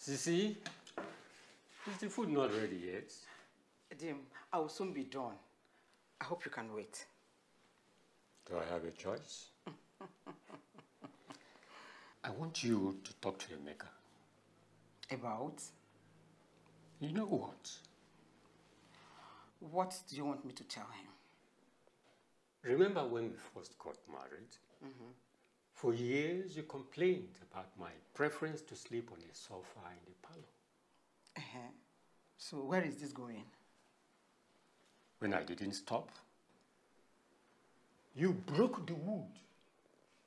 Sisi, is the food not ready yet? Dim, I will soon be done. I hope you can wait. Do I have a choice? I want you to talk to Emeka. About? You know what? What do you want me to tell him? Remember when we first got married? For years you complained about my preference to sleep on a sofa in the parlor. So where is this going? When I didn't stop, you broke the wood